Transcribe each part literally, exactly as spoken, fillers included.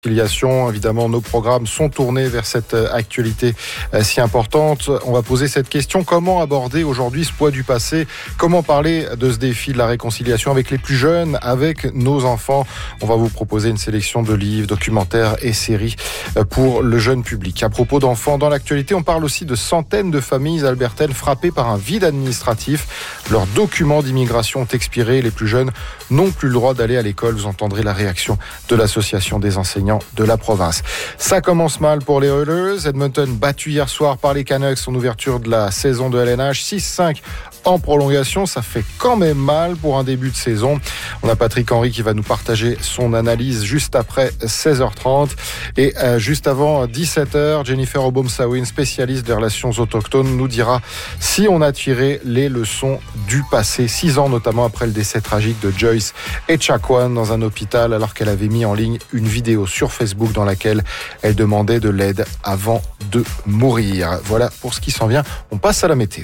Filiation, évidemment, nos programmes sont tournés vers cette actualité si importante. On va poser cette question: comment aborder aujourd'hui ce poids du passé? Comment parler de ce défi de la réconciliation avec les plus jeunes, avec nos enfants? On va vous proposer une sélection de livres, documentaires et séries pour le jeune public. À propos d'enfants, dans l'actualité, on parle aussi de centaines de familles albertaines frappées par un vide administratif. Leurs documents d'immigration ont expiré. Les plus jeunes n'ont plus le droit d'aller à l'école. Vous entendrez la réaction de l'association des enseignants de la province. Ça commence mal pour les Oilers. Edmonton battu hier soir par les Canucks en ouverture de la saison de L N H, six cinq en prolongation. Ça fait quand même mal pour un début de saison. On a Patrick Henry qui va nous partager son analyse juste après seize heures trente. Et euh, juste avant dix-sept heures, Jennifer Obomsawin, spécialiste des relations autochtones, nous dira si on a tiré les leçons du passé. Six ans notamment après le décès tragique de Joyce Echaquan dans un hôpital, alors qu'elle avait mis en ligne une vidéo sur Facebook dans laquelle elle demandait de l'aide avant de mourir. Voilà pour ce qui s'en vient. On passe à la météo.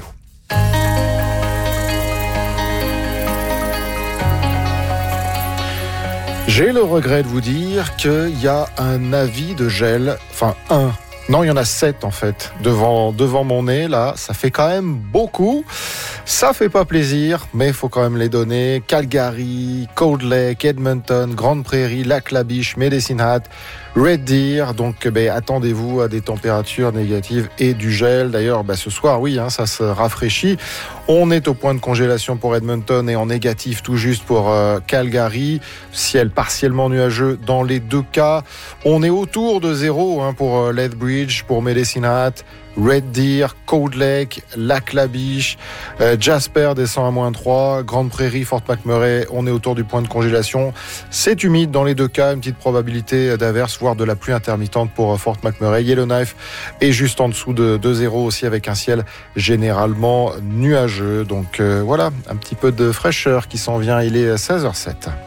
J'ai le regret de vous dire qu'il y a un avis de gel, enfin un, non il y en a sept en fait, devant, devant mon nez là, ça fait quand même beaucoup, ça fait pas plaisir, mais il faut quand même les donner. Calgary, Cold Lake, Edmonton, Grande Prairie, Lac-La-Biche, Medicine Hat, Red Deer, donc ben, attendez-vous à des températures négatives et du gel. D'ailleurs, ben, ce soir, oui, hein, ça se rafraîchit. On est au point de congélation pour Edmonton et en négatif tout juste pour euh, Calgary. Ciel partiellement nuageux dans les deux cas. On est autour de zéro hein, pour euh, Lethbridge, pour Medicine Hat, Red Deer, Cold Lake, Lac-La-Biche, euh, Jasper descend à moins trois, Grande Prairie, Fort McMurray, on est autour du point de congélation. C'est humide dans les deux cas, une petite probabilité d'averse, voire de la pluie intermittente pour Fort McMurray. Yellowknife est juste en dessous de, de zéro aussi, avec un ciel généralement nuageux. Donc euh, voilà, un petit peu de fraîcheur qui s'en vient, il est seize heures zéro sept.